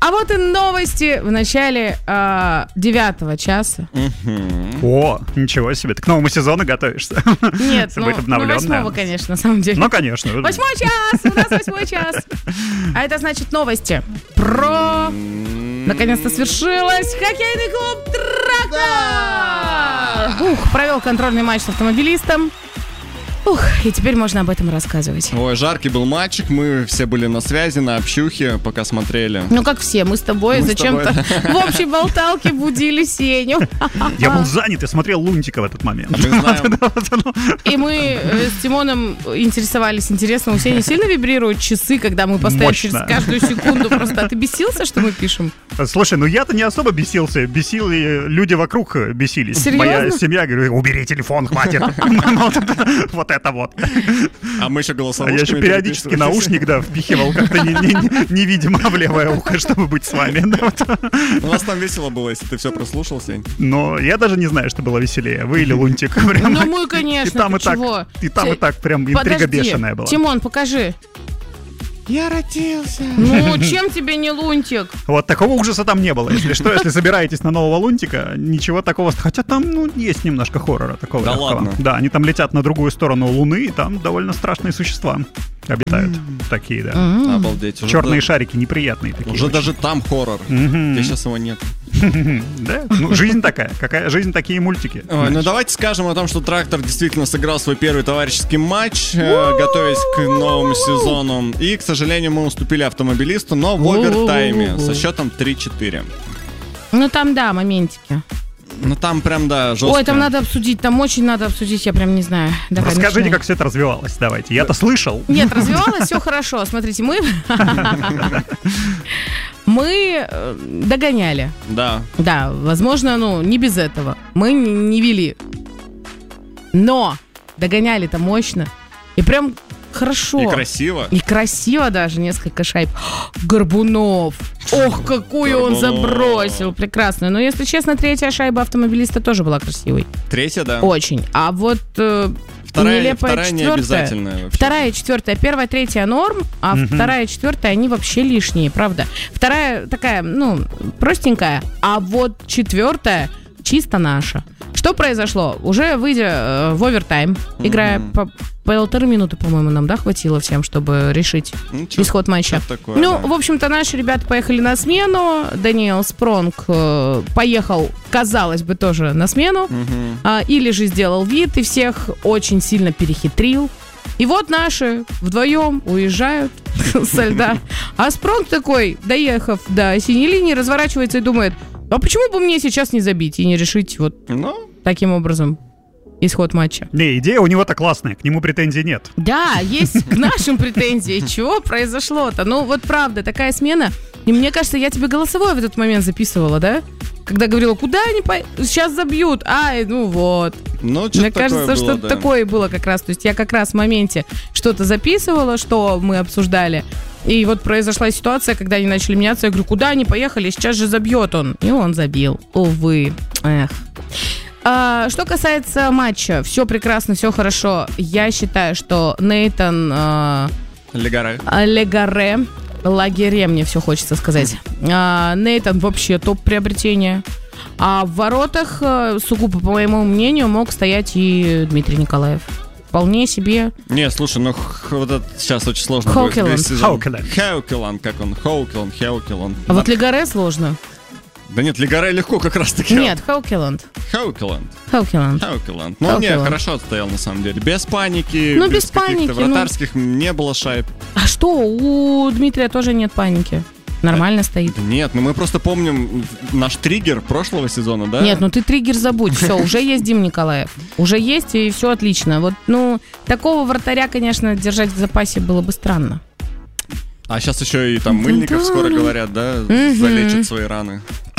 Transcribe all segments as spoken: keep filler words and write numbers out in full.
А вот и новости в начале э, девятого часа. Uh-huh. О, ничего себе, ты к новому сезону готовишься? Нет, ну, ну восьмого, конечно, на самом деле. Ну, конечно. Восьмой час, у нас восьмой час. А это значит новости про... Наконец-то свершилось хоккейный клуб «Трактор». Ух, провел контрольный матч с автомобилистом. Ух, и теперь можно об этом рассказывать. Ой, жаркий был матчик, мы все были на связи, на общухе, пока смотрели. Ну, как все, мы с тобой мы зачем-то с тобой. В общей болталке будили Сеню. Я был занят и смотрел Лунтика в этот момент. И мы с Тимоном интересовались. Интересно, у Сени сильно вибрируют часы, когда мы постоянно через каждую секунду просто... А ты бесился, что мы пишем? Слушай, ну я-то не особо бесился. Бесили люди вокруг, бесились. Серьезно? Моя семья, говорю, убери телефон, хватит. Вот это вот. А мы еще голосовушками. А я еще периодически наушник, да, впихивал как-то невидимо в левое ухо, чтобы быть с вами. У нас там весело было, если ты все прослушал, Сень. Но я даже не знаю, что было веселее. Вы или Лунтик. Ну мы, конечно, и там и так, и там и так прям интрига бешеная была. Тимон, покажи. Я родился. Ну, чем тебе не Лунтик? Вот такого ужаса там не было. Если что, если собираетесь на нового Лунтика, ничего такого. Хотя там, ну, есть немножко хоррора такого. Да легкого. Ладно? Да, они там летят на другую сторону Луны, и там довольно страшные существа обитают. Mm. Такие, да. Mm. Обалдеть. Уже черные да... шарики неприятные такие. Уже очень. Даже там хоррор. Mm-hmm. Где сейчас его нет. Да? Ну, жизнь такая. Какая жизнь, такие мультики. Ой, ну давайте скажем о том, что «Трактор» действительно сыграл свой первый товарищеский матч, э, готовясь к новому сезону. И, к сожалению, мы уступили автомобилисту, но в овертайме со счетом три-четыре. Ну там, да, моментики. Ну там прям, да, жестко. Ой, там надо обсудить, там очень надо обсудить, я прям не знаю. Давай, расскажите, начинай. Как все это развивалось, давайте. Я-то слышал. Нет, развивалось все хорошо. Смотрите, мы... Мы догоняли. Да. Да, возможно, ну, не без этого. Мы не вели. Но догоняли-то мощно. И прям хорошо. И красиво. И красиво даже, несколько шайб. Горбунов. Ох, какую он забросил. Прекрасно. Но, если честно, третья шайба автомобилиста тоже была красивой. Третья, да. Очень. А вот... Вторая, нелепая вторая не обязательная вообще. Вторая и четвертая. Первая, третья норм, а mm-hmm. вторая и четвертая, они вообще лишние, правда. Вторая такая, ну, простенькая, а вот четвертая чисто наша. Что произошло? Уже выйдя э, в овертайм, mm-hmm. играя по полторы минуты, по-моему, нам, да, хватило всем, чтобы решить ну, чё, исход матча. Такое, ну, да. в общем-то, наши ребята поехали на смену. Даниэл Спронг э, поехал, казалось бы, тоже на смену. Mm-hmm. Э, или же сделал вид и всех очень сильно перехитрил. И вот наши вдвоем уезжают со льда. А Спронг такой, доехав до синей линии, разворачивается и думает, а почему бы мне сейчас не забить и не решить вот ну? таким образом исход матча? Не, идея у него-то классная, к нему претензий нет. Да, есть к нашим претензии. Чего произошло-то? Ну вот правда, такая смена. И мне кажется, я тебе голосовое в этот момент записывала, да? Когда говорила, куда они по... сейчас забьют? Ай, ну вот. Ну, мне кажется, было, что-то да. такое было как раз. То есть я как раз в моменте что-то записывала, что мы обсуждали. И вот произошла ситуация, когда они начали меняться. Я говорю, куда они поехали? Сейчас же забьет он. И он забил. Увы. Эх. А, что касается матча, все прекрасно, все хорошо. Я считаю, что Нейтан а, Легаре. Легаре Лагере, мне все хочется сказать. А, Нейтан вообще топ-приобретение. А в воротах, сугубо по моему мнению, мог стоять и Дмитрий Николаев. Вполне себе. Не, слушай, ну х- вот это сейчас очень сложно. Хоукеланд. Хоукеланд. Хоукеланд, как он? Хоукеланд, Хоукеланд. А вот Легаре сложно. Да нет, Легаре легко как раз таки. Нет, Хоукеланд. Хоукеланд. Хоукеланд. Хоукеланд. Ну, не, хорошо отстоял на самом деле. Без паники. Ну, без, без паники. вратарских ну... не было шайб. А что, у Дмитрия тоже нет паники? Нормально стоит. Да нет, ну мы просто помним наш триггер прошлого сезона, да? Нет, ну ты триггер забудь. Все, уже есть Дим Николаев. Уже есть, и все отлично. Вот, ну, такого вратаря, конечно, держать в запасе было бы странно. А сейчас еще и там Мыльников скоро, говорят, да, залечит свои раны.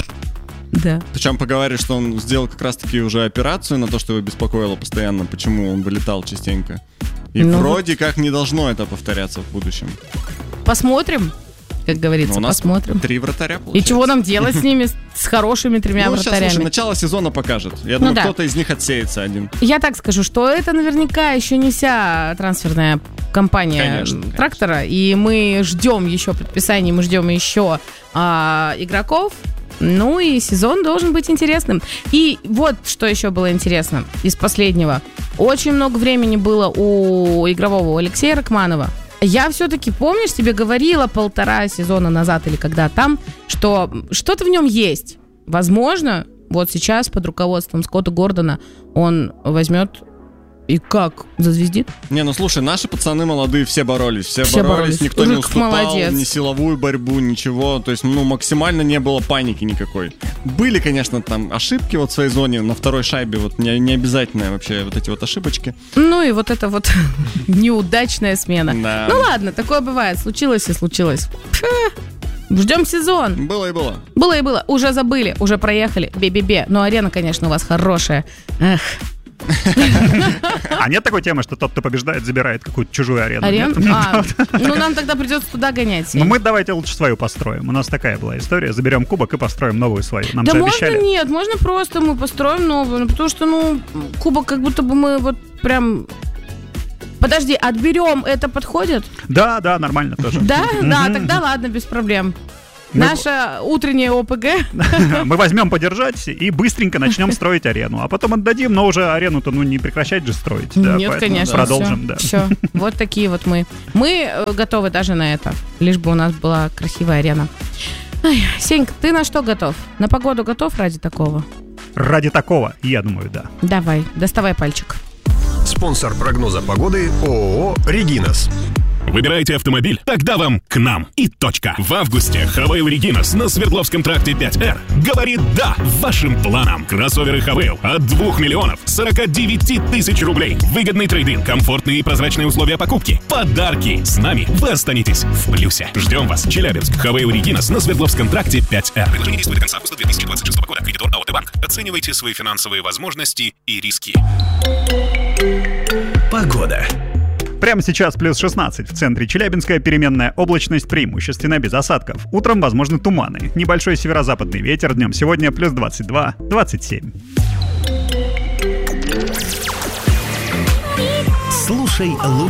Да. Причем поговорили, что он сделал как раз-таки уже операцию на то, что его беспокоило постоянно, почему он вылетал частенько. И ну, вроде как не должно это повторяться в будущем. Посмотрим. как говорится, Ну, у нас посмотрим. Три вратаря, И получается. чего нам делать с ними, с хорошими тремя Ну, сейчас, вратарями? слушай, начало сезона покажет. Я думаю, да. кто-то из них отсеется один. Я так скажу, что это наверняка еще не вся трансферная кампания Конечно, конечно. трактора, и мы ждем еще подписаний, мы ждем еще а, игроков. Ну и сезон должен быть интересным. И вот что еще было интересно из последнего. Очень много времени было у игрового Алексея Рахманова. Я все-таки, помнишь, тебе говорила полтора сезона назад или когда там, что что-то в нем есть. Возможно, вот сейчас под руководством Скотта Гордона он возьмет и как зазвездит. Не, ну слушай, наши пацаны молодые все боролись. Все, Все боролись, боролись. никто не Жирков уступал, молодец. ни силовую борьбу, ничего. То есть, ну, максимально не было паники никакой. Были, конечно, там ошибки вот в своей зоне, на второй шайбе, вот не, не обязательно вообще вот эти вот ошибочки. Ну и вот это вот неудачная смена. Да. Ну ладно, такое бывает. Случилось и случилось. Ждем сезон. Было и было. Было и было. Уже забыли, уже проехали. Бе-бе-бе. Но арена, конечно, у вас хорошая. Эх. А нет такой темы, что тот, кто побеждает, забирает какую-то чужую арену? Арен? Нет? А, ну нам тогда придется туда гонять. Ну мы давайте лучше свою построим. У нас такая была история. Заберем кубок и построим новую свою. Нам Да же можно обещали. нет, можно просто мы построим новую. Ну, потому что, ну, кубок как будто бы мы вот прям... Подожди, отберем, это подходит? Да, да, нормально тоже. Да? Да, тогда ладно, без проблем. Мы- Наша утренняя ОПГ. Мы возьмем подержать и быстренько начнем строить арену. А потом отдадим, но уже арену-то ну не прекращать же строить. Да, Нет, поэтому конечно. Продолжим, да. Все, вот такие вот мы. Мы э, готовы даже на это. Лишь бы у нас была красивая арена. Ай, Сенька, ты на что готов? На погоду готов ради такого? Ради такого, я думаю, да. Давай, доставай пальчик. Спонсор прогноза погоды ООО «Регинас». Выбираете автомобиль? Тогда вам к нам и точка. В августе Хавейл Регинас на Свердловском тракте пять эр говорит «да» вашим планам. Кроссоверы Хавейл от двух миллионов сорок девять тысяч рублей. Выгодный трейд-ин, комфортные и прозрачные условия покупки. Подарки. С нами вы останетесь в плюсе. Ждем вас. Челябинск. Хавейл Регинас на Свердловском тракте пять эр. Предложение действует до конца августа две тысячи двадцать шестого года. Кредитор АО «Банк». Оценивайте свои финансовые возможности и риски. Погода. Прямо сейчас плюс шестнадцать. В центре Челябинска переменная облачность, преимущественно без осадков. Утром возможны туманы. Небольшой северо-западный ветер. Днем сегодня плюс двадцать два - двадцать семь. Слушай лучше.